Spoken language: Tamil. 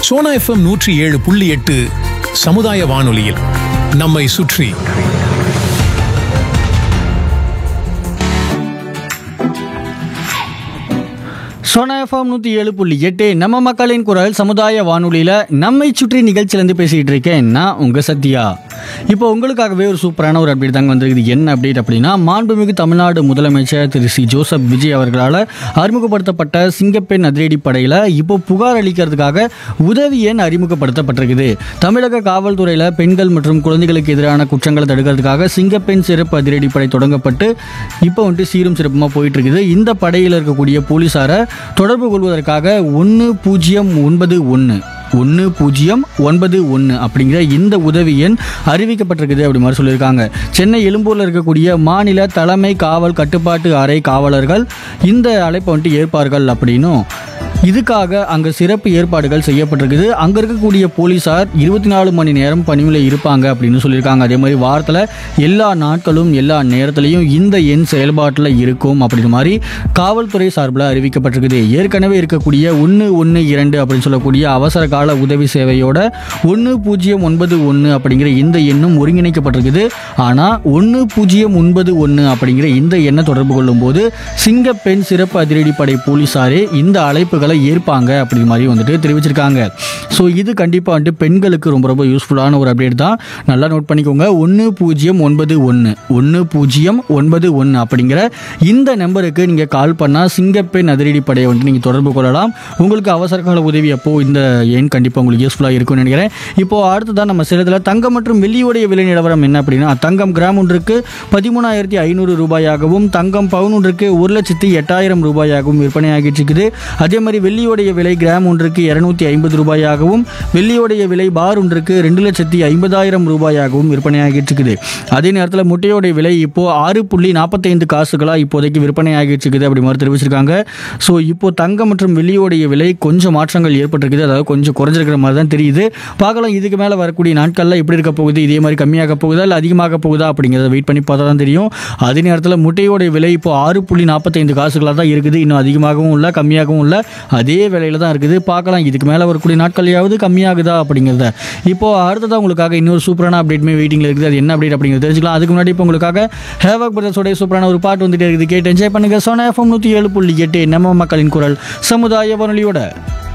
சோனா எஃப்எம் 107.8 சமுதாய வானொலியில் நம்மை சுற்றி. சோனா எஃப்எம் 107.8 நம்ம மக்களின் குரல் சமுதாய வானொலியில் நம்மை சுற்றி நிகழ்ச்சியிலேருந்து பேசிகிட்டு இருக்கேன் நான் உங்கள் சத்யா. இப்போ உங்களுக்காகவே ஒரு சூப்பரான ஒரு அப்டேட் தாங்க வந்திருக்குது. என்ன அப்டேட் அப்படின்னா, மாண்புமிகு தமிழ்நாடு முதலமைச்சர் திரு சி ஜோசப் விஜய் அவர்களால் அறிமுகப்படுத்தப்பட்ட சிங்கப்பெண் அதிரடி படையில் இப்போ புகார் அளிக்கிறதுக்காக உதவி எண் அறிமுகப்படுத்தப்பட்டிருக்குது. தமிழக காவல்துறையில் பெண்கள் மற்றும் குழந்தைகளுக்கு எதிரான குற்றங்களை தடுக்கிறதுக்காக சிங்கப்பெண் சிறப்பு அதிரடி படை தொடங்கப்பட்டு இப்போ சீரும் சிறப்புமாக போயிட்டு இருக்குது. இந்த படையில் இருக்கக்கூடிய போலீஸாரை தொடர்பு கொள்வதற்காக 1091 அப்படிங்கிற இந்த உதவி எண் அறிவிக்கப்பட்டிருக்குது அப்படி மாதிரி சொல்லியிருக்காங்க. சென்னை எழும்பூரில் இருக்கக்கூடிய மாநில தலைமை காவல் கட்டுப்பாட்டு அறை காவலர்கள் இந்த அழைப்பை ஏற்பார்கள் அப்படின்னும் இதுக்காக அங்கே சிறப்பு ஏற்பாடுகள் செய்யப்பட்டிருக்குது. அங்கே இருக்கக்கூடிய போலீஸார் 24 மணி நேரம் பணியில் இருப்பாங்க அப்படின்னு சொல்லியிருக்காங்க. அதே மாதிரி வாரத்தில் எல்லா நாட்களும் எல்லா நேரத்துலையும் இந்த எண் செயல்பாட்டில் இருக்கும் அப்படின்னு மாதிரி காவல்துறை சார்பில் அறிவிக்கப்பட்டிருக்குது. ஏற்கனவே இருக்கக்கூடிய 112 அப்படின்னு சொல்லக்கூடிய அவசர கால உதவி சேவையோட 1091 அப்படிங்கிற இந்த எண்ணும் ஒருங்கிணைக்கப்பட்டிருக்குது. ஆனால் 1091 அப்படிங்கிற இந்த எண்ணை தொடர்பு கொள்ளும் போது சிங்கப்பெண் சிறப்பு அதிரடி படை போலீஸாரே இந்த அழைப்புகள் ஏற்பாங்க அப்படி மாதிரி தெரிவிச்சிருக்காங்க. ஸோ இது கண்டிப்பாக பெண்களுக்கு ரொம்ப ரொம்ப யூஸ்ஃபுல்லான ஒரு அப்டேட் தான். நல்லா நோட் பண்ணிக்கோங்க. 1091 அப்படிங்கிற இந்த நம்பருக்கு நீங்கள் கால் பண்ணால் சிங்கப்பெண் அதிரடி படையை நீங்கள் தொடர்பு கொள்ளலாம். உங்களுக்கு அவசர கால உதவி அப்போ இந்த எண் கண்டிப்பாக உங்களுக்கு யூஸ்ஃபுல்லாக இருக்கும்னு நினைக்கிறேன். இப்போ அடுத்ததான் நம்ம சேலத்தில் தங்கம் மற்றும் வெள்ளியோடைய விலை நிலவரம் என்ன அப்படின்னா, தங்கம் கிராம் ஒன்றுக்கு 13,500 ரூபாயாகவும் தங்கம் பவுன் ஒன்றுக்கு 1,08,000 ரூபாயாகவும் விற்பனையாகிட்டு இருக்குது. அதே மாதிரி வெள்ளியோடைய விலை கிராம் ஒன்றுக்கு 250 ரூபாயாகவும் வெள்ளியோடைய விலை பார் ஒன்றுக்கு 2,50,000 ரூபாயாகவும் விற்பனையாகிட்டு இருக்குது. அதே நேரத்தில் முட்டையோடைய விலை இப்போ 6.45 காசுகளாக இப்போதைக்கு விற்பனையாகிட்டு இருக்குது அப்படி மாதிரி தெரிவிச்சிருக்காங்க. ஸோ இப்போ தங்கம் மற்றும் வெள்ளியோடைய விலை கொஞ்சம் மாற்றங்கள் ஏற்பட்டிருக்குது. அதாவது கொஞ்சம் குறைஞ்சிருக்கிற மாதிரி தான் தெரியுது. பார்க்கலாம் இதுக்கு மேலே வரக்கூடிய நாட்களில் எப்படி இருக்க போகுது, இதே மாதிரி கம்மியாக போகுதா இல்லை அதிகமாக போகுதா அப்படிங்கிறத வெயிட் பண்ணி பார்த்தா தான் தெரியும். அதே நேரத்தில் முட்டையோடைய விலை இப்போ 6.45 காசுகளாக தான் இருக்குது. இன்னும் அதிகமாகவும் இல்லை கம்மியாகவும் இல்லை, அதே விலையில தான் இருக்குது. பார்க்கலாம் இதுக்கு மேலே வரக்கூடிய நாட்களையாவது கம்மியாகுதா அப்படிங்கிறத. இப்போ அடுத்ததான் உங்களுக்காக இன்னொரு சூப்பரான அப்டேட்மே வெயிட்டிங்கில் இருக்குது. அது என்ன அப்டேட் அப்படிங்கிறது தெரிஞ்சுக்கலாம். அதுக்கு முன்னாடி இப்போ உங்களுக்காக ஹேவாக் பிரதர்ஸோடைய சூப்பரான ஒரு பாட்டு வந்துட்டே இருக்குது. கேட்டு என்ஜாய் பண்ணுங்க. சோனா எஃப்எம் 107.8 நம்ம மக்களின் குரல் சமுதாய வானொலியோட.